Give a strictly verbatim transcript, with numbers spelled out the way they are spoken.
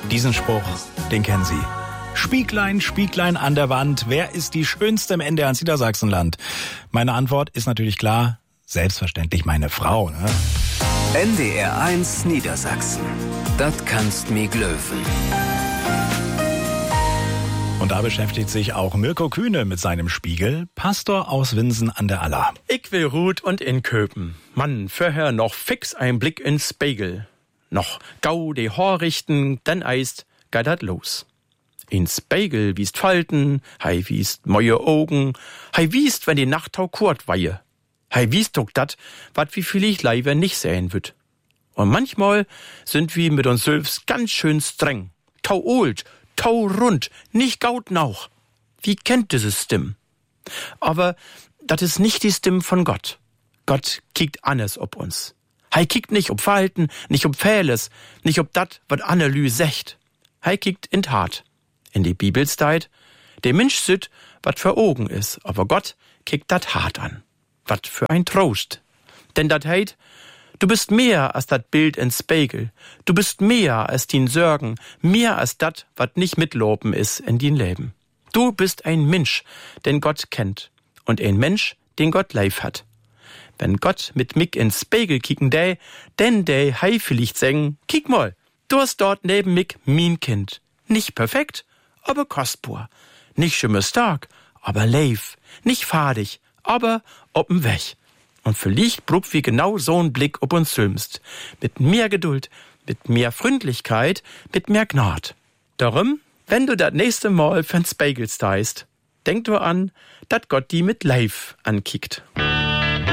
Diesen Spruch, den kennen Sie. Spieglein, Spieglein an der Wand, wer ist die Schönste im N D R Niedersachsenland? Meine Antwort ist natürlich klar, selbstverständlich meine Frau. Ne? N D R eins Niedersachsen, das kannst mi glöwen. Und da beschäftigt sich auch Mirko Kühne mit seinem Spiegel, Pastor aus Winsen an der Aller. Ich will Ruth und in Köpen. Mann, vorher noch fix ein Blick ins Spiegel. Noch gau de Haar richten, dann eist geht dat los. Ins Spiegel wiest Falten, hei wiest neue Augen, hei wiest, wenn die Nachttau kurt weihe. Hei wiest doch dat, wat wie vielleicht leider nicht sehen wird. Und manchmal sind wir mit uns selbst ganz schön streng. Tau old, tau rund, nicht gaut nauch. Wie kennt dieses Stimm? Aber dat is nicht die Stimm von Gott. Gott kickt anders ob uns. Hei kickt nicht ob Verhalten, nicht ob Fehles, nicht ob dat, wat Annelü secht. Hei kickt in Tat. In die Bibelsteit, der Mensch süt, wat für Augen is, aber Gott kickt dat hart an. Wat für ein Trost. Denn dat heit, du bist mehr als dat Bild ins Spiegel. Du bist mehr als din Sorgen, mehr als dat, wat nicht mitloben is in din Leben. Du bist ein Mensch, den Gott kennt. Und ein Mensch, den Gott lieb hat. Wenn Gott mit mich ins Spiegel kicken dä, denn dä hei vielleicht sägen, kick mal, du hast dort neben mich mein Kind. Nicht perfekt, aber kostbar. Nicht schimmer stark, aber leif. Nicht fadig, aber ob'n Weg. Und vielleicht braucht wir genau so'n Blick ob uns sülmst. Mit mehr Geduld, mit mehr Freundlichkeit, mit mehr Gnad. Darum, wenn du das nächste Mal für'n Spiegel steist, denk du an, dat Gott die mit Leif ankickt.